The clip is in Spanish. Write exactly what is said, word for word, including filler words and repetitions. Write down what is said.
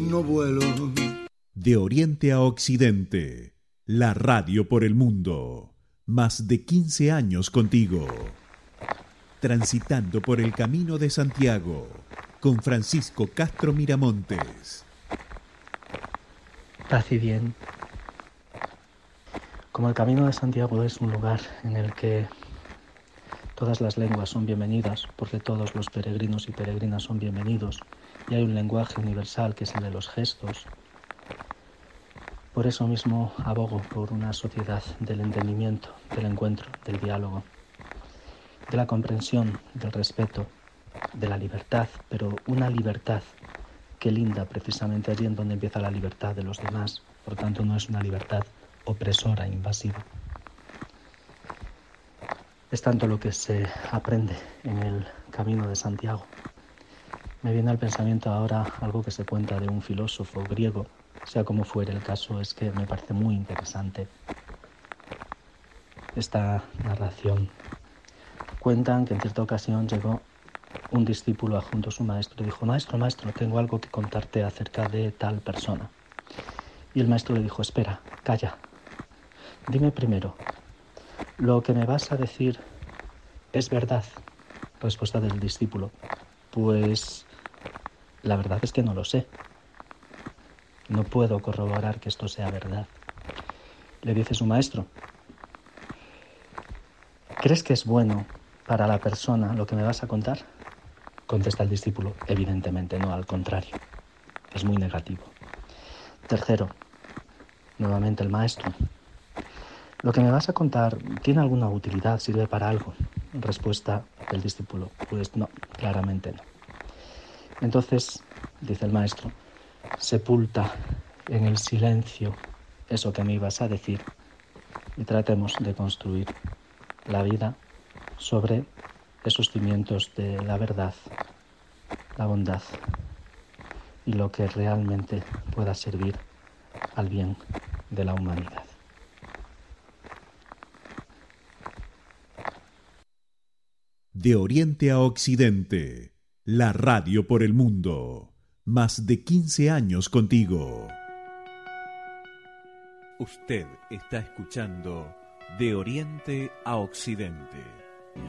no vuelo. De Oriente a Occidente, la radio por el mundo. Más de quince años contigo. Transitando por el Camino de Santiago, con Francisco Castro Miramontes. Paz y bien. Como el Camino de Santiago es un lugar en el que todas las lenguas son bienvenidas, porque todos los peregrinos y peregrinas son bienvenidos, y hay un lenguaje universal que es el de los gestos. Por eso mismo abogo por una sociedad del entendimiento, del encuentro, del diálogo, de la comprensión, del respeto, de la libertad, pero una libertad que linda precisamente allí en donde empieza la libertad de los demás. Por tanto, no es una libertad opresora, invasiva. Es tanto lo que se aprende en el Camino de Santiago. Me viene al pensamiento ahora algo que se cuenta de un filósofo griego. Sea como fuere, el caso es que me parece muy interesante esta narración. Cuentan que en cierta ocasión llegó un discípulo adjunto a su maestro y dijo: Maestro, maestro, tengo algo que contarte acerca de tal persona. Y el maestro le dijo: Espera, calla. Dime primero, ¿lo que me vas a decir es verdad? Respuesta del discípulo: Pues la verdad es que no lo sé. No puedo corroborar que esto sea verdad. Le dice su maestro: ¿crees que es bueno para la persona lo que me vas a contar? Contesta el discípulo: evidentemente no, al contrario, es muy negativo. Tercero, nuevamente el maestro: ¿lo que me vas a contar tiene alguna utilidad, sirve para algo? Respuesta del discípulo: pues no, claramente no. Entonces, dice el maestro, sepulta en el silencio eso que me ibas a decir y tratemos de construir la vida sobre esos cimientos de la verdad, la bondad y lo que realmente pueda servir al bien de la humanidad. De Oriente a Occidente, la radio por el mundo. Más de quince años contigo. Usted está escuchando De Oriente a Occidente.